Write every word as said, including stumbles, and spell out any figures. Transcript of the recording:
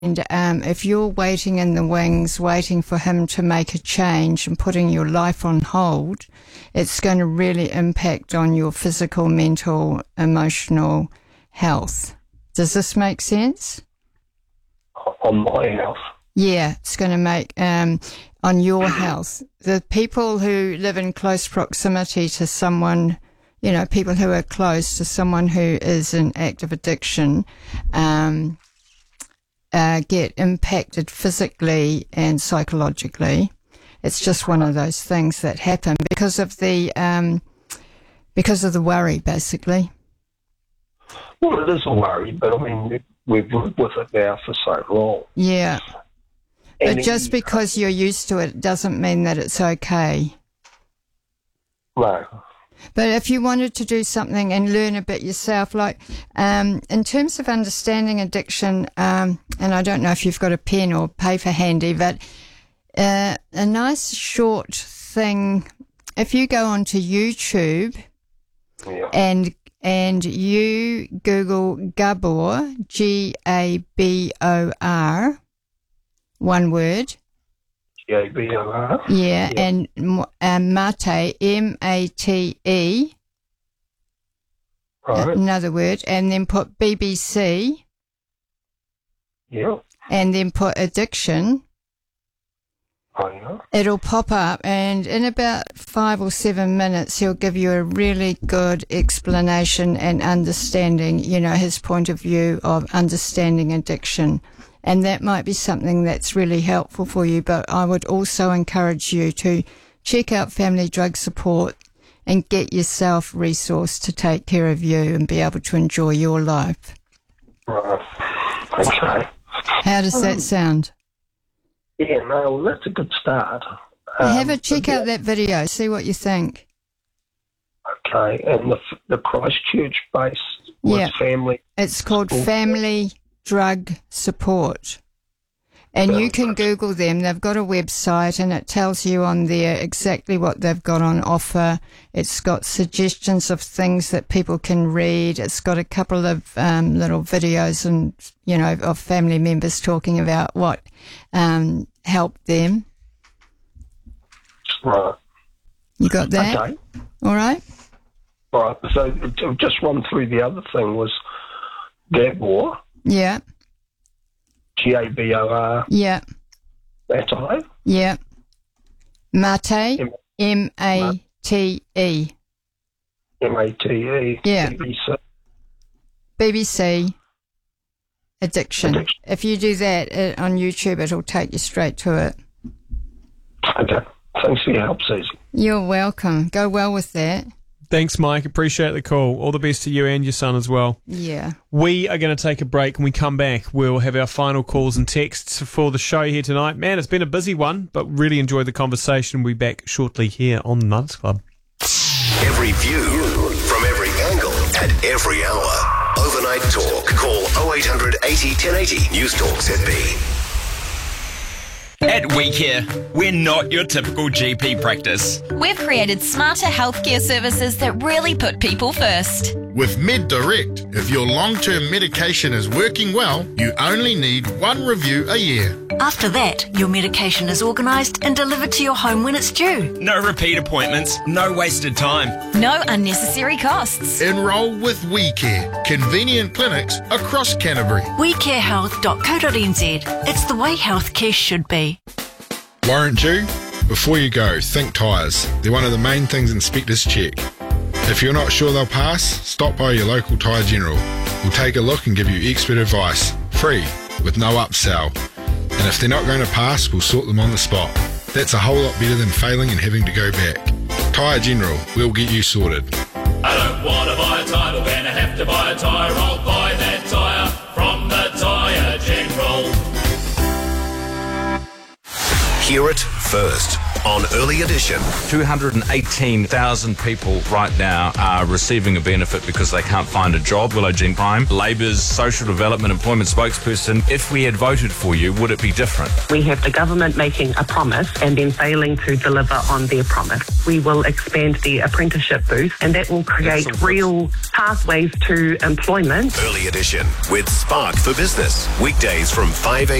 And um, if you're waiting in the wings, waiting for him to make a change and putting your life on hold, it's going to really impact on your physical, mental, emotional health. Does this make sense? On my health? Yeah, it's going to make um, on your health. The people who live in close proximity to someone, you know, people who are close to someone who is in active addiction, um, uh, get impacted physically and psychologically. It's just one of those things that happen because of the um, because of the worry, basically. Well, it is a worry, but I mean, we've lived with it now for so long. Yeah. And But just because you're used to it doesn't mean that it's okay. No. But if you wanted to do something and learn a bit yourself, like um, in terms of understanding addiction, um, and I don't know if you've got a pen or paper handy, but uh, a nice short thing, if you go onto YouTube Yeah. and and you Google Gabor, G A B O R, one word. G A B O R. Yeah, Yeah. and um, Mate, M A T E, Right. another word, and then put B B C, Yeah. and then put addiction. Oh, yeah. It'll pop up, and in about five or seven minutes, he'll give you a really good explanation and understanding, you know, his point of view of understanding addiction. And that might be something that's really helpful for you, but I would also encourage you to check out Family Drug Support and get yourself resourced to take care of you and be able to enjoy your life. Right. Okay. How does that sound? Yeah, no, well, that's a good start. Um, Have a check out that video, see what you think. Okay, and the the Christchurch based with Yeah. family. It's called Support. Family Drug Support. And you can Family. Google them. They've got a website and it tells you on there exactly what they've got on offer. It's got suggestions of things that people can read. It's got a couple of um, little videos and, you know, of family members talking about what um, helped them. Right. You got that? Okay. All right? Right. So to just run through the other thing was Gabor, Yeah, G A B O R, yeah, Mate, yeah. Mate, M- M A T E. M A T E, Yeah. B B C. B B C addiction. Addiction. If you do that uh, on YouTube, it'll take you straight to it. Okay. Thanks for your help, Susie. You're welcome. Go well with that. Thanks, Mike. Appreciate the call. All the best to you and your son as well. Yeah. We are going to take a break. When we come back, we'll have our final calls and texts for the show here tonight. Man, it's been a busy one, but really enjoyed the conversation. We'll be back shortly here on the Mothers Club. Every view from every angle at every hour. Overnight Talk. Call oh eight hundred eighty ten eighty. News Talk Z B. At WeCare, we're not your typical G P practice. We've created smarter healthcare services that really put people first. With MedDirect, if your long-term medication is working well, you only need one review a year. After that, your medication is organised and delivered to your home when it's due. No repeat appointments, no wasted time. No unnecessary costs. Enrol with WeCare, convenient clinics across Canterbury. we care health dot co dot n z. It's the way healthcare should be. Warrant due? Before you go, think tyres. They're one of the main things inspectors check. If you're not sure they'll pass, stop by your local Tyre General. We'll take a look and give you expert advice, free, with no upsell. And if they're not going to pass, we'll sort them on the spot. That's a whole lot better than failing and having to go back. Tyre General, we'll get you sorted. I don't want to buy a tyre, but when I have to buy a tyre, I'll buy that tyre from the Tyre General. Hear it first. on Early Edition. two hundred eighteen thousand people right now are receiving a benefit because they can't find a job. Willow Jean Prime, Labour's social development employment spokesperson. If we had voted for you, would it be different? We have the government making a promise and then failing to deliver on their promise. We will expand the apprenticeship boost, and that will create real pathways to employment. Early Edition with Spark for Business. Weekdays from five a.m.